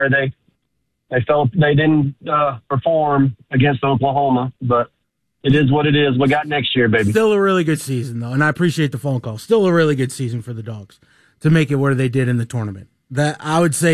They didn't perform against Oklahoma, but it is what it is. We got next year, baby. Still a really good season, though, and I appreciate the phone call. Still a really good season for the Dogs to make it where they did in the tournament. That I would say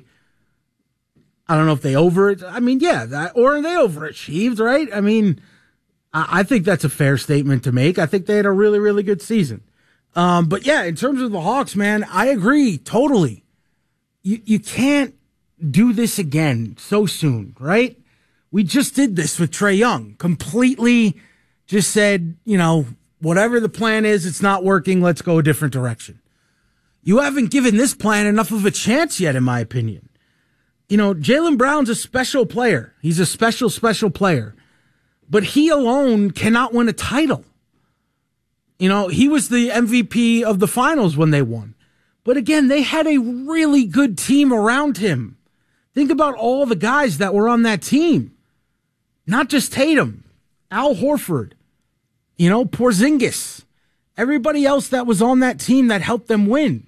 I don't know if they or they overachieved, right? I mean, I think that's a fair statement to make. I think they had a really, really good season. But yeah, in terms of the Hawks, man, I agree totally. You can't do this again so soon, right? We just did this with Trae Young. Completely just said, whatever the plan is, it's not working. Let's go a different direction. You haven't given this plan enough of a chance yet, in my opinion. Jaylen Brown's a special player. He's a special, special player. But he alone cannot win a title. He was the MVP of the finals when they won. But again, they had a really good team around him. Think about all the guys that were on that team. Not just Tatum, Al Horford, Porzingis, everybody else that was on that team that helped them win.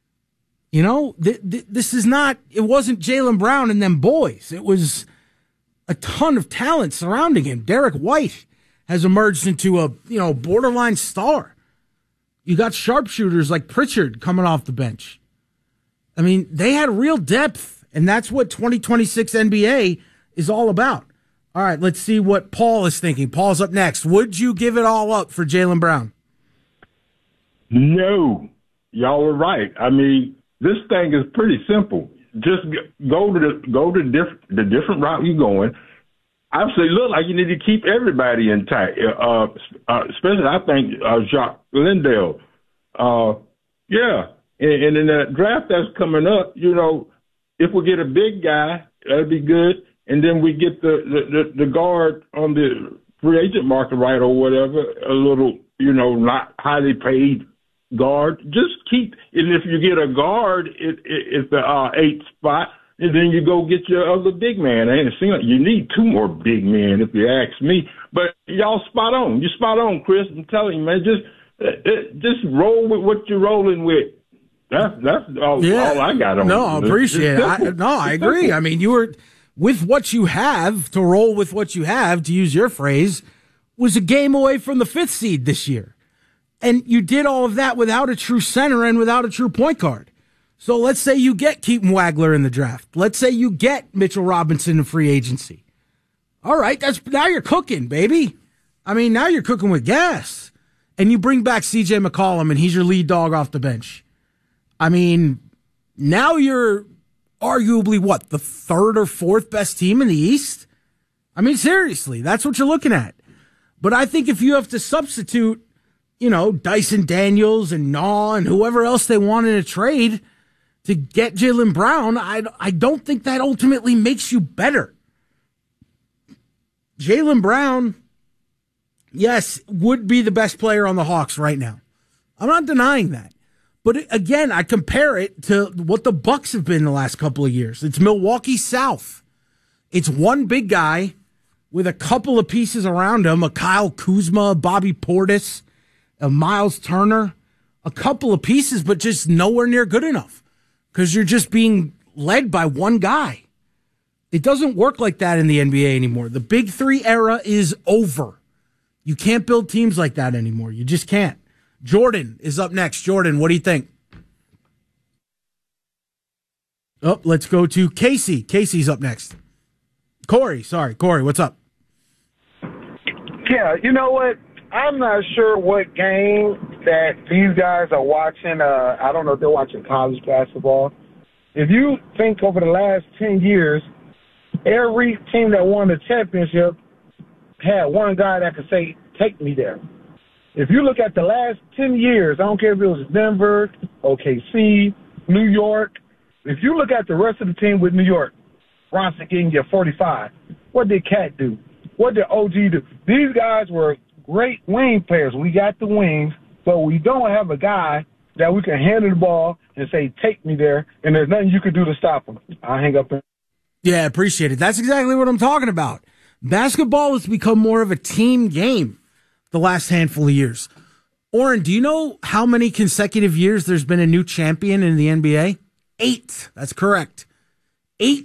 This is not, it wasn't Jaylen Brown and them boys. It was a ton of talent surrounding him. Derek White has emerged into a, borderline star. You got sharpshooters like Pritchard coming off the bench. I mean, they had real depth, and that's what 2026 NBA is all about. All right, let's see what Paul is thinking. Paul's up next. Would you give it all up for Jaylen Brown? No. Y'all are right. I mean, this thing is pretty simple. Just go to the different route you're going. I say, look, like you need to keep everybody intact, especially I think Jacques Lindell. Yeah, and in the draft that's coming up, if we get a big guy, that'd be good, and then we get the guard on the free agent market, right, or whatever, a little, not highly paid guard. Just keep, and if you get a guard, it's the 8th spot. And then you go get your other big man. And it seems like you need 2 more big men, if you ask me. But y'all spot on. You spot on, Chris. I'm telling you, man. Just roll with what you're rolling with. That's all I got on. No, I appreciate it. I agree. I mean, you were with what you have to roll with what you have, to use your phrase, was a game away from the 5th seed this year. And you did all of that without a true center and without a true point guard. So let's say you get Keaton Wagler in the draft. Let's say you get Mitchell Robinson in free agency. All right, now you're cooking, baby. I mean, now you're cooking with gas. And you bring back C.J. McCollum, and he's your lead dog off the bench. I mean, now you're arguably, the 3rd or 4th best team in the East? I mean, seriously, that's what you're looking at. But I think if you have to substitute, Dyson Daniels and Naw and whoever else they want in a trade to get Jaylen Brown, I don't think that ultimately makes you better. Jaylen Brown, yes, would be the best player on the Hawks right now. I'm not denying that. But again, I compare it to what the Bucks have been the last couple of years. It's Milwaukee South. It's one big guy with a couple of pieces around him, a Kyle Kuzma, Bobby Portis, a Miles Turner, a couple of pieces, but just nowhere near good enough. Because you're just being led by one guy. It doesn't work like that in the NBA anymore. The Big 3 era is over. You can't build teams like that anymore. You just can't. Jordan is up next. Jordan, what do you think? Oh, let's go to Casey. Casey's up next. Corey, what's up? Yeah, you know what? I'm not sure what game that these guys are watching. I don't know if they're watching college basketball. If you think over the last 10 years, every team that won the championship had one guy that could say, take me there. If you look at the last 10 years, I don't care if it was Denver, OKC, New York. If you look at the rest of the team with New York, Bronson getting you 45. What did Cat do? What did OG do? These guys were great wing players. We got the wings, but we don't have a guy that we can handle the ball and say, take me there, and there's nothing you can do to stop him. I'll hang up. Yeah, appreciate it. That's exactly what I'm talking about. Basketball has become more of a team game the last handful of years. Oren, do you know how many consecutive years there's been a new champion in the NBA? 8. That's correct. 8